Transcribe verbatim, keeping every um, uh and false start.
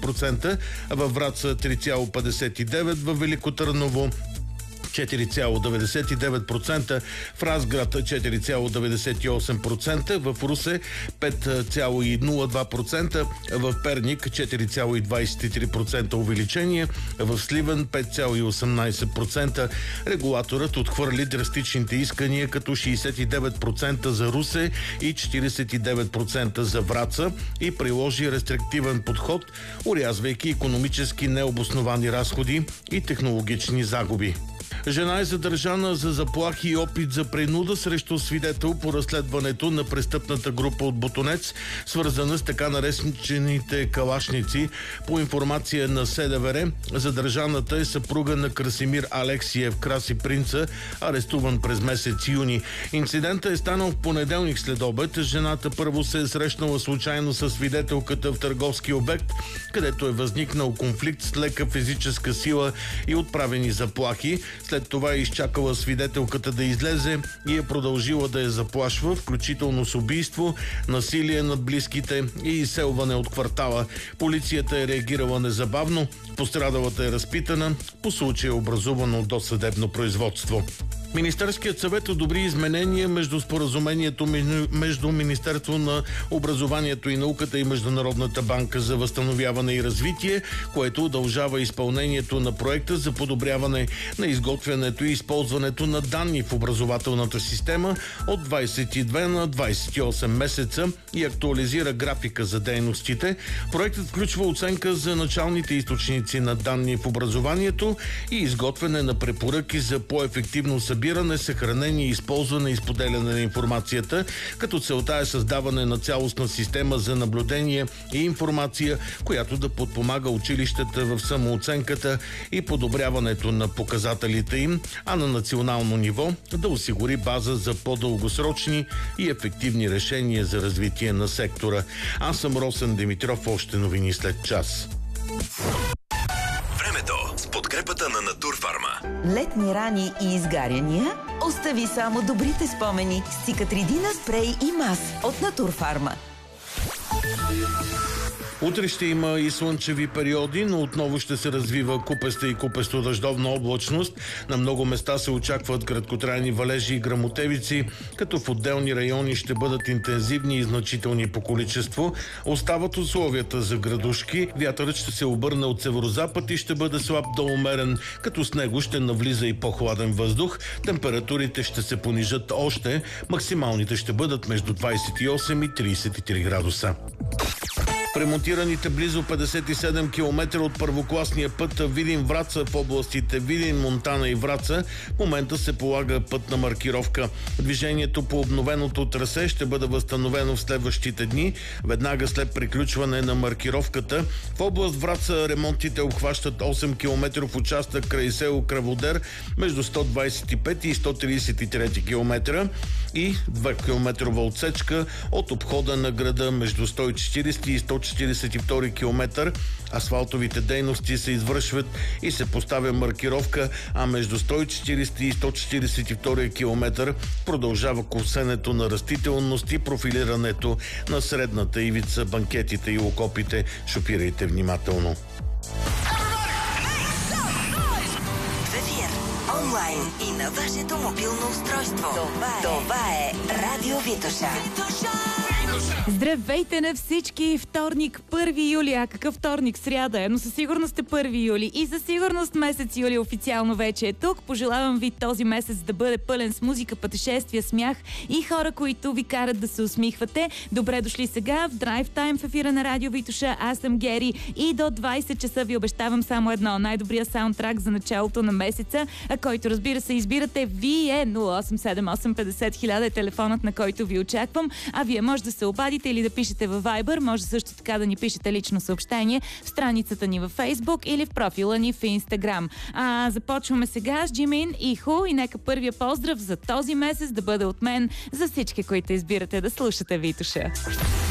процента, във Враца три цяло петдесет и девет процента, във Велико Търново четири цяло деветдесет и девет процента, в Разград четири цяло деветдесет и осем процента, в Русе пет цяло нула два процента, в Перник четири цяло двадесет и три процента увеличение, в Сливен пет цяло осемнадесет процента. Регулаторът отхвърли драстичните искания, като шейсет и девет процента за Русе и четиридесет и девет процента за Враца, и приложи рестриктивен подход, орязвайки икономически необосновани разходи и технологични загуби. Жена е задържана за заплахи и опит за принуда срещу свидетел по разследването на престъпната група от Ботунец, свързана с така наречените калашници. По информация на СДВР, задържаната е съпруга на Красимир Алексиев Краси Принца, арестуван през месец юни. Инцидентът е станал в понеделник след обед. Жената първо се е срещнала случайно със свидетелката в търговски обект, където е възникнал конфликт с лека физическа сила и отправени заплахи. След това е изчакала свидетелката да излезе и е продължила да я заплашва, включително с убийство, насилие над близките и изселване от квартала. Полицията е реагирала незабавно, пострадалата е разпитана, по случая е образувано досъдебно производство. Министерският съвет одобри изменения между споразумението между Министерство на образованието и науката и Международната банка за възстановяване и развитие, което удължава изпълнението на проекта за подобряване на изготвянето и използването на данни в образователната система от двадесет и две на двадесет и осем месеца и актуализира графика за дейностите. Проектът включва оценка за началните източници на данни в образованието и изготвяне на препоръки за по-ефективно събиране, съхранение, използване и споделяне на информацията, като целта е създаване на цялостна система за наблюдение и информация, която да подпомага училищата в самооценката и подобряването на показателите им, а на национално ниво да осигури база за по-дългосрочни и ефективни решения за развитие на сектора. Аз съм Росен Димитров, още новини след час. С подкрепата на Натурфарма. Летни рани и изгаряния? Остави само добрите спомени с Цикатридина спрей и мас от Натурфарма. Утре ще има и слънчеви периоди, но отново ще се развива купеста и купесто-дъждовна облачност. На много места се очакват краткотрайни валежи и гръмотевици, като в отделни райони ще бъдат интензивни и значителни по количество. Остават условията за градушки. Вятърът ще се обърне от северозапад и ще бъде слаб до умерен, като с него ще навлиза и по-хладен въздух. Температурите ще се понижат още. Максималните ще бъдат между двадесет и осем и тридесет и три градуса. В ремонтираните близо петдесет и седем километра от първокласния път Видин-Враца в областите Видин, Монтана и Враца в момента се полага пътна маркировка. Движението по обновеното трасе ще бъде възстановено в следващите дни, веднага след приключване на маркировката. В област Враца ремонтите обхващат осем километров участък край село Кръводер между сто двадесет и пет и сто тридесет и трети километра и две километрова отсечка от обхода на града между сто и четиридесети и сто четиридесет и втори километър. Асфалтовите дейности се извършват и се поставя маркировка, а между сто и четиридесети и сто четиридесет и втори километър продължава косенето на растителност и профилирането на средната ивица, банкетите и окопите. Шофирайте внимателно. Онлайн и на вашето мобилно устройство. Това е, Това е Радио Витоша. Здравейте на всички! Вторник, първи юли. А какъв вторник? Сряда е, но със сигурност е първи юли. И със сигурност месец юли официално вече е тук. Пожелавам ви този месец да бъде пълен с музика, пътешествия, смях и хора, които ви карат да се усмихвате. Добре дошли сега в Drive Time в ефира на Радио Витоша. Аз съм Гери и до двадесет часа ви обещавам само едно. Най-добрия саундтрак за началото на месеца, а който разбира се избирате вие. нула осем седем осем петдесет хиляда е телефонът, на който ви очаквам. А вие може да се обадите или да пишете във Viber, може също така да ни пишете лично съобщение в страницата ни във Facebook или в профила ни в Instagram. А започваме сега с Джимин и Ху и нека първия поздрав за този месец да бъде от мен за всички, които избирате да слушате Витоша.